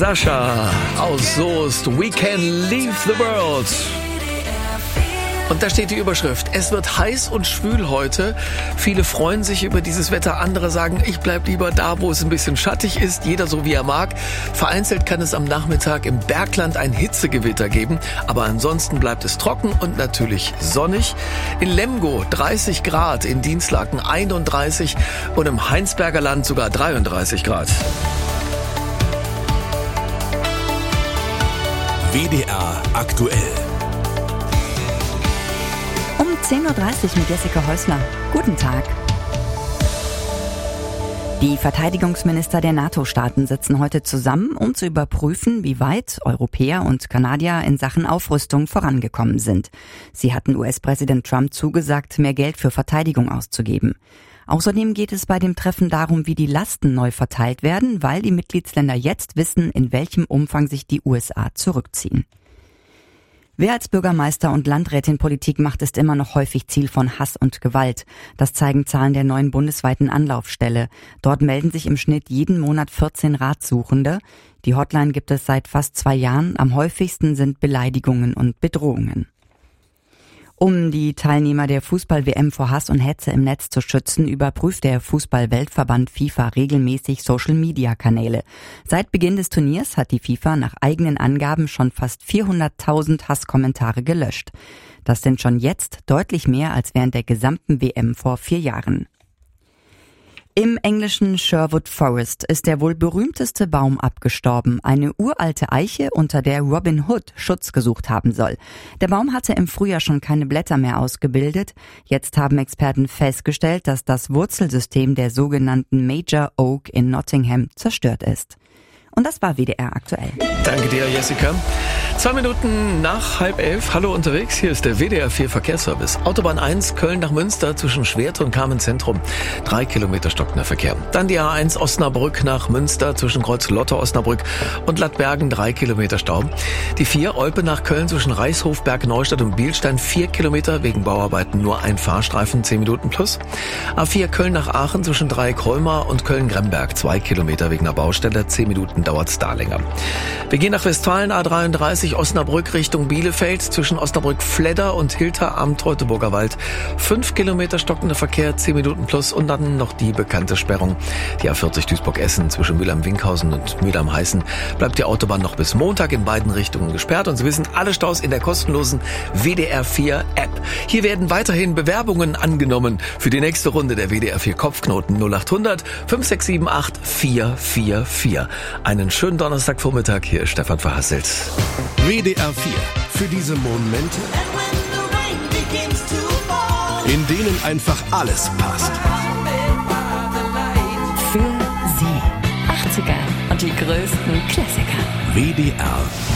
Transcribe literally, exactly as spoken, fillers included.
Sascha aus Soest, We Can Leave the World. Und da steht die Überschrift, es wird heiß und schwül heute. Viele freuen sich über dieses Wetter, andere sagen, ich bleib lieber da, wo es ein bisschen schattig ist, jeder so wie er mag. Vereinzelt kann es am Nachmittag im Bergland ein Hitzegewitter geben, aber ansonsten bleibt es trocken und natürlich sonnig. In Lemgo dreißig Grad, in Dinslaken einunddreißig und im Heinsberger Land sogar dreiunddreißig Grad. W D R aktuell. Um zehn Uhr dreißig mit Jessica Häusler. Guten Tag. Die Verteidigungsminister der NATO-Staaten sitzen heute zusammen, um zu überprüfen, wie weit Europäer und Kanadier in Sachen Aufrüstung vorangekommen sind. Sie hatten U S-Präsident Trump zugesagt, mehr Geld für Verteidigung auszugeben. Außerdem geht es bei dem Treffen darum, wie die Lasten neu verteilt werden, weil die Mitgliedsländer jetzt wissen, in welchem Umfang sich die U S A zurückziehen. Wer als Bürgermeister und Landrätin Politik macht, ist immer noch häufig Ziel von Hass und Gewalt. Das zeigen Zahlen der neuen bundesweiten Anlaufstelle. Dort melden sich im Schnitt jeden Monat vierzehn Ratsuchende. Die Hotline gibt es seit fast zwei Jahren. Am häufigsten sind Beleidigungen und Bedrohungen. Um die Teilnehmer der Fußball-W M vor Hass und Hetze im Netz zu schützen, überprüft der Fußball-Weltverband FIFA regelmäßig Social-Media-Kanäle. Seit Beginn des Turniers hat die FIFA nach eigenen Angaben schon fast vierhunderttausend Hasskommentare gelöscht. Das sind schon jetzt deutlich mehr als während der gesamten W M vor vier Jahren. Im englischen Sherwood Forest ist der wohl berühmteste Baum abgestorben, eine uralte Eiche, unter der Robin Hood Schutz gesucht haben soll. Der Baum hatte im Frühjahr schon keine Blätter mehr ausgebildet. Jetzt haben Experten festgestellt, dass das Wurzelsystem der sogenannten Major Oak in Nottingham zerstört ist. Und das war W D R aktuell. Danke dir, Jessica. Zwei Minuten nach halb elf. Hallo unterwegs, hier ist der W D R vier Verkehrsservice. Autobahn eins, Köln nach Münster zwischen Schwert und Kamenz-Zentrum. Drei Kilometer stockender Verkehr. Dann die A eins Osnabrück nach Münster zwischen Kreuz Lotte Osnabrück und Lattbergen. Drei Kilometer Stau. Die vier, Olpe nach Köln zwischen Reichshof, Bergneustadt und Bielstein. Vier Kilometer wegen Bauarbeiten, nur ein Fahrstreifen, zehn Minuten plus. A vier Köln nach Aachen zwischen Dreieck-Holmar und Köln-Gremberg. Zwei Kilometer wegen der Baustelle, zehn Minuten dauert's da länger. Wir gehen nach Westfalen, A dreiunddreißig Osnabrück Richtung Bielefeld zwischen Osnabrück-Fledder und Hilter am Teutoburger Wald. Fünf Kilometer stockender Verkehr, zehn Minuten plus und dann noch die bekannte Sperrung. Die A vierzig Duisburg-Essen zwischen Mülheim-Winkhausen und Mülheim-Heißen bleibt die Autobahn noch bis Montag in beiden Richtungen gesperrt. Und Sie wissen, alle Staus in der kostenlosen W D R vier App. Hier werden weiterhin Bewerbungen angenommen für die nächste Runde der W D R vier Kopfknoten null achthundert fünf sechs sieben acht vier vier vier. Einen schönen Donnerstagvormittag, hier ist Stefan Verhasselt. W D R vier. Für diese Momente, in denen einfach alles passt. Für Sie. achtziger und die größten Klassiker. W D R